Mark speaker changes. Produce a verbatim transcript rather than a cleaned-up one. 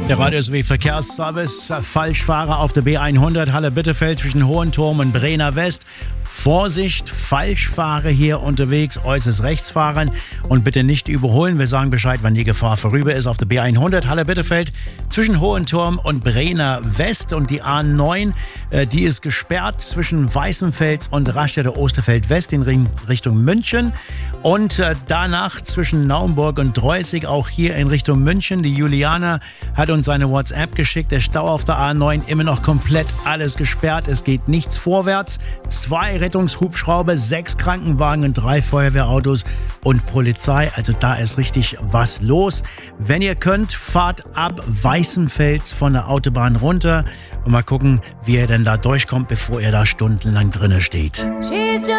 Speaker 1: Der Radio S W Verkehrsservice, Falschfahrer auf der B hundert, Halle-Bitterfeld zwischen Hohenturm und Brenner West. Vorsicht, Falschfahrer hier unterwegs, äußerst rechts fahren und bitte nicht überholen. Wir sagen Bescheid, wann die Gefahr vorüber ist auf der B hundert, Halle-Bitterfeld zwischen Hohenturm und Brenner West. Und die A neun, äh, die ist gesperrt zwischen Weißenfels und Raststätte-Osterfeld West in Richtung München. Und äh, danach zwischen Naumburg und Dreuzig, auch hier in Richtung München. Die Juliana hat uns seine WhatsApp geschickt. Der Stau auf der A neun immer noch komplett alles gesperrt. Es geht nichts vorwärts. Zwei Rettungshubschrauber, sechs Krankenwagen und drei Feuerwehrautos und Polizei. Also da ist richtig was los. Wenn ihr könnt, fahrt ab Weißenfels von der Autobahn runter und mal gucken, wie ihr denn da durchkommt, bevor ihr da stundenlang drinne steht.